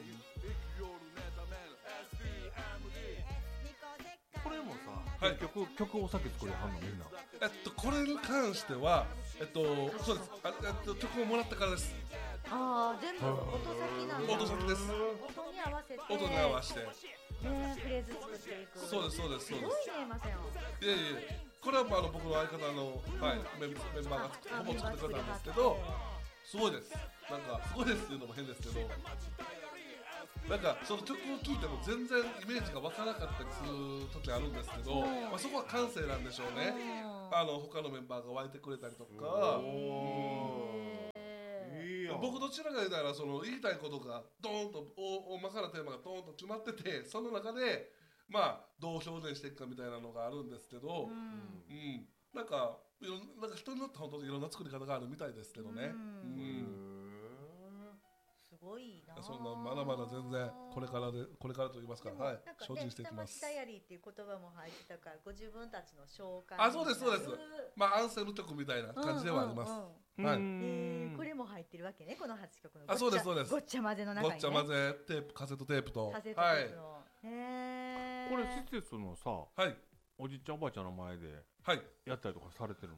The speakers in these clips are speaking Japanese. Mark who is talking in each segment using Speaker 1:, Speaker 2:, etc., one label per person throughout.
Speaker 1: これもさ、結局曲お酒作りはんのみんな。
Speaker 2: これに関してはそうです。曲をもらってからです。
Speaker 3: 全部音先なんだ。
Speaker 2: 音先です。
Speaker 3: 音に合わせて。
Speaker 2: 音に合わせて。
Speaker 3: フレーズ作っていく。
Speaker 2: そうですそうですそうです。
Speaker 3: すごいね、まさやん。
Speaker 2: いやいや、これは僕の相方のメンバーがほぼ作ってくれたんですけど、すごいです。なんかすごいですっていうのも変ですけど、なんかその曲を聴いても全然イメージが湧かなかったりする時あるんですけど、そこは感性なんでしょうね。他のメンバーが湧いてくれたりとか。僕どちらか言うたらその言いたいことがドーンと大まかなテーマがドーンと決まってて、その中でどう表現していくかみたいなのがあるんですけど、なんか人によって本当にいろんな作り方があるみたいですけどね。
Speaker 3: すごいな。
Speaker 2: そんなまだまだ全然これからと言いますか、精進していきます。
Speaker 3: 下町ダイアリーっていう言葉も入ってたから、ご自分たちの紹介。
Speaker 2: そうですそうです。アンセム曲みたいな感じではあります。
Speaker 3: これも入ってるわけね、この8曲の。
Speaker 2: そうですそうです。
Speaker 3: ごっちゃ混ぜの中にね。
Speaker 2: ごっちゃ混ぜテープ、カセットテープと。
Speaker 3: カセットテープの。
Speaker 1: これ施設のさ、おじいちゃんおばあちゃんの前でやったりとかされてるの？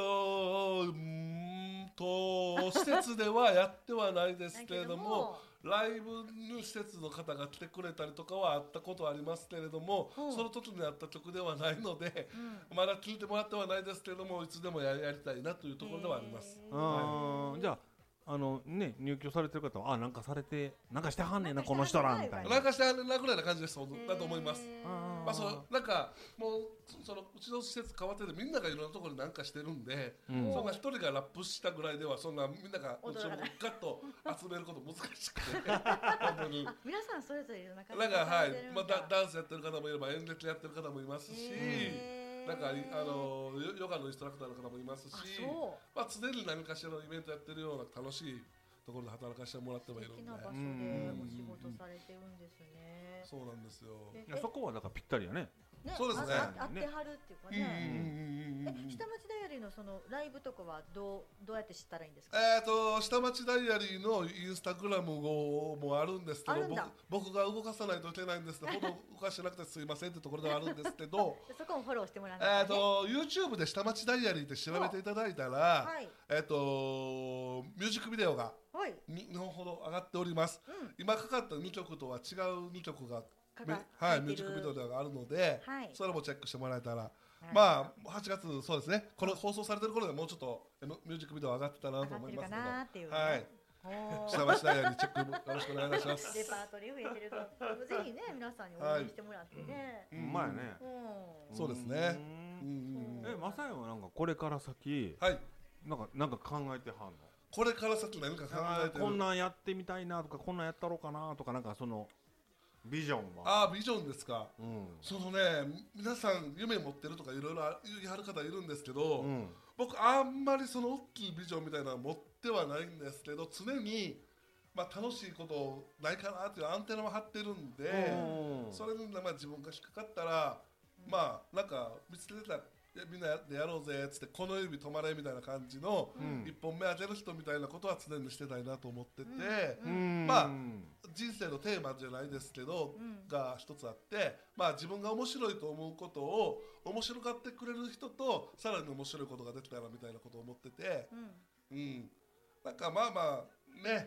Speaker 2: 施設ではやってはないですけれども、ライブに施設の方が来てくれたりとかはあったことはありますけれども、その時にあった曲ではないので、まだ聴いてもらってはないですけれども、いつでもやりたいなというところではあります。
Speaker 1: じゃあ入居されてる方はなんかされてなんかしてはんねんなこの人らみたいな、
Speaker 2: なんかしてはんねんなぐらいな感じですだと思います。なんかもううちの施設変わってて、みんながいろんなところになんかしてるんで、そんな一人がラップしたぐらいではそんなみんながガッと集めること難しくて本当に
Speaker 3: 皆さんそれぞれいろんな感じ
Speaker 2: でダンスやってる方もいれば演劇やってる方もいますし、なんかヨガのインストラクターの方もいますし、常に何かしらのイベントやってるような楽しいところで働かせてもらってもいるんで、
Speaker 3: 素敵な場所でお仕事されてるんですね。
Speaker 2: そうなんですよ。
Speaker 1: そこはだからぴったりやね。
Speaker 2: そうですね。
Speaker 3: 合ってはるっていうかね。下町ダイアリーのそのライブとかはどうやって知ったらいいんですか？
Speaker 2: 下町ダイアリーのインスタグラムもあるんですけど、僕が動かさないといけないんですけど、ほど動かしてなくてすいませんってところではあるんですけど
Speaker 3: そこもフォローしてもらわないとね。
Speaker 2: YouTube で下町ダイアリーって調べていただいたら、ミュージックビデオが2本ほど上がっております。今かかった2曲とは違う2曲がミュージックビデオがあるので、それもチェックしてもらえたら、8月そうですね、この放送されてる頃でもうちょっとミュージックビデオ上がってたなと思いますけど、下町ダイアリーチェックよろしくお願いします。
Speaker 3: レパートリー増えてるとぜひね皆さんに応援してもらってね。
Speaker 1: うまいね。
Speaker 2: そうですね。
Speaker 1: まさやはなんかこれから先なんか考えてはんの？
Speaker 2: これから先何か考えてる？
Speaker 1: こんなんやってみたいなとか、こんなんやったろうかなとか、なんかそのビジョンは。
Speaker 2: ビジョンですか。そのね、皆さん夢持ってるとかいろいろ言い張る方いるんですけど、僕あんまりその大きいビジョンみたいなの持ってはないんですけど、常に楽しいことないかなっていうアンテナは張ってるんで、それに自分が引っかかったらなんか見つけてたらみんなでやろうぜっつって、この指止まれみたいな感じの1本目当てる人みたいなことは常にしてたいなと思ってて、人生のテーマじゃないですけどが一つあって、自分が面白いと思うことを面白がってくれる人とさらに面白いことができたらみたいなことを思ってて、なんかね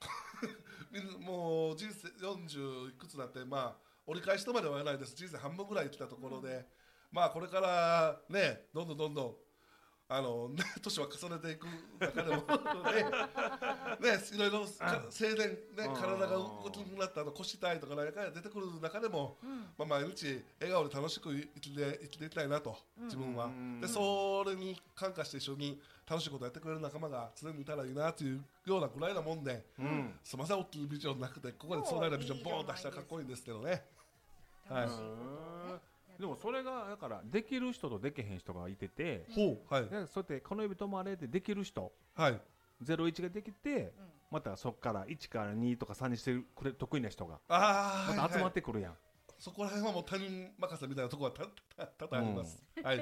Speaker 2: もう人生40いくつだって折り返しとまでは言わないです。人生半分ぐらい生きたところで、これからねどんどん年は重ねていく中でもいろいろ静電体が動きになった腰痛いとか何か出てくる中でも、毎日笑顔で楽しく生きていきたいなと自分は。でそれに感化して一緒に楽しいことやってくれる仲間が常にいたらいいなというようなぐらいなもんで、すみません大きいビジョンなくて、ここで壮大なビジョンボーン出したらかっこいいんですけどね。
Speaker 1: でもそれがだからできる人とできへん人がいてて、そうやってこの指止まれってできる人、01ができて、またそこから1から2とか3にしてくれ得意な人がまた集まってくるやん。
Speaker 2: そこら辺はもう他人任せみたいなところは多々あります。はい。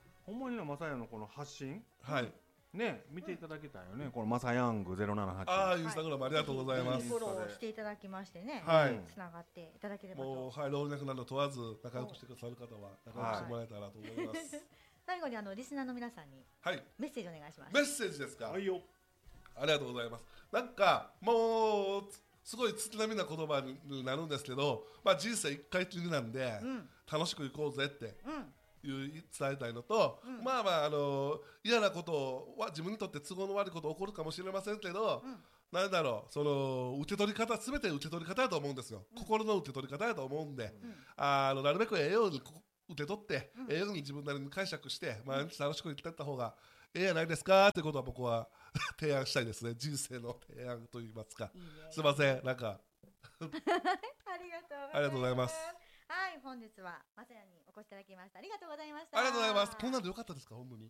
Speaker 1: ほやからぜひなこのほんまになまさやのこの発信、 ね、見ていただきたいよね。このマサヤング078。
Speaker 2: ああ、インスタグラムありがとうございます。
Speaker 3: フォローしていただきましてね。
Speaker 2: はい。
Speaker 3: つながっていただければと。
Speaker 2: もうはい、老若男女問わず仲良くしてくださる方は仲良くしてもらえたらと思います。
Speaker 3: 最後にリスナーの皆さんにメッセージお願いします。
Speaker 2: メッセージですか。
Speaker 1: はいよ。
Speaker 2: ありがとうございます。なんかもうすごい月並みな言葉になるんですけど、まあ人生一回きりなんで、楽しくいこうぜって。伝えたいのと、まあまあ嫌なことは自分にとって都合の悪いこと起こるかもしれませんけど、なんだろう、その受け取り方、全て受け取り方だと思うんですよ。心の受け取り方だと思うんで、なるべく栄養に受け取って栄養に自分なりに解釈して毎日楽しく生きていった方がええやないですかってことは僕は提案したいですね。人生の提案といいますか。すいません、なんか
Speaker 3: ありがとうございます。はい、本日はまさやにお越しいただきました。ありがとうございました。
Speaker 2: ありがとうございます。こんなんでよかったですか、本当に。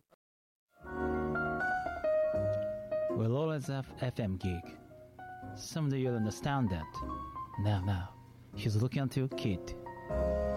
Speaker 4: We'll always have FM gig. Someday you'll understand that. Now, he's looking at your kid.